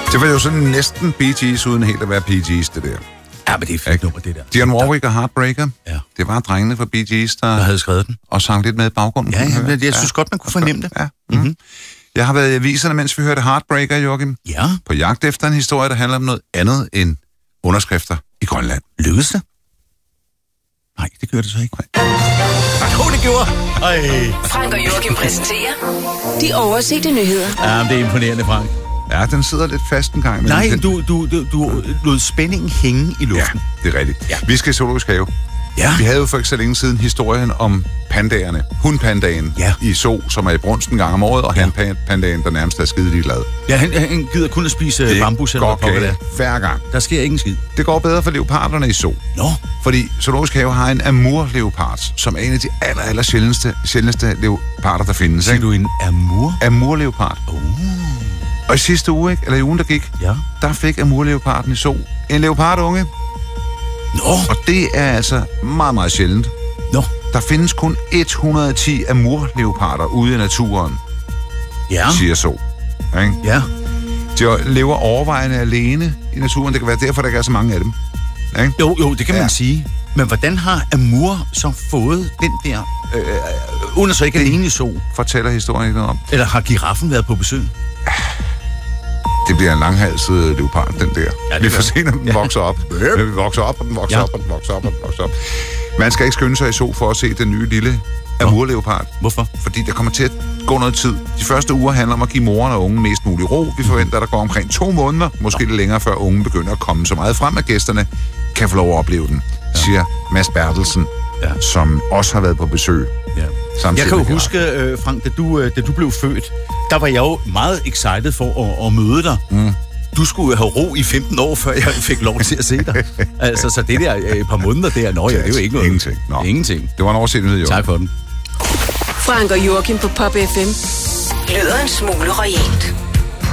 Det var jo sådan næsten Bee Gees, uden helt at være Bee Gees, det der. Ja, men det er fedt nummer, det der. Dionne Warwick og Heartbreaker. Ja. Det var drengene fra Bee Gees, der havde skrevet den. Og sang lidt med i baggrunden. Ja, jeg synes godt, man kunne fornemme det. Ja. Mm-hmm. Jeg har været i aviserne, mens vi hørte Heartbreaker, Joachim. Ja. På jagt efter en historie, der handler om noget andet end underskrifter i Grønland. Lykkedes det? Nej, det gjorde det så ikke. Det gjorde. Frank og Joachim præsenterer de oversete nyheder. Ja, det er imponerende, Frank. Ja, den sidder lidt fast en gang. Nej, du lod spændingen hænge i luften. Ja, det er rigtigt. Ja. Vi skal i Zoologisk Have. Ja. Vi havde jo for ikke så længe siden historien om pandaerne. Hundpandaen i Zoo, som er i brunst en gang om året, og hanpandaen, der nærmest er skide ligeglad. Ja, han gider kun at spise bambus eller hvad det. Hver gang. Der sker ikke en skid. Det går bedre for leoparderne i Zoo. Fordi Zoologisk Have har en amur-leopard, som er en af de aller sjældneste leoparder, der findes. Siger du en amur? Amur-leopard. Og i sidste uge, eller i ugen, der gik, der fik amur-leoparden i Zoo en leopardunge. Og det er altså meget, meget sjældent. Der findes kun 110 amur-leoparder ude i naturen, siger Zoo. Ja. De lever overvejende alene i naturen. Det kan være derfor, der ikke er så mange af dem. Ikke? Jo, det kan man sige. Men hvordan har amur så fået den der, uden så ikke alene i Zoo? Fortæller historien ikke noget om. Eller har giraffen været på besøg? Det bliver en langhalset leopard, den der. Ja, vi får se, når den vokser op. Men vi vokser op, og den vokser op, og den vokser op, og den vokser op. Man skal ikke skynde sig i Zoo for at se den nye lille amur-leopard. Hvorfor? Fordi der kommer til at gå noget tid. De første uger handler om at give moren og ungen mest mulig ro. Vi forventer, at der går omkring 2 måneder, måske lidt længere, før ungen begynder at komme så meget frem, at gæsterne kan få lov at opleve den, siger Mads Bertelsen, som også har været på besøg. Ja. Jeg kan jo huske, Frank, da du blev født, der var jeg jo meget excited for at møde dig. Du skulle have ro i 15 år, før jeg fik lov til at se dig. Altså, så det der et par måneder der, det er jo ikke noget. Ingenting. Det var en overset nyhed, jo. Tak for den. Frank og Joachim på Pop FM lyder en smule royalt.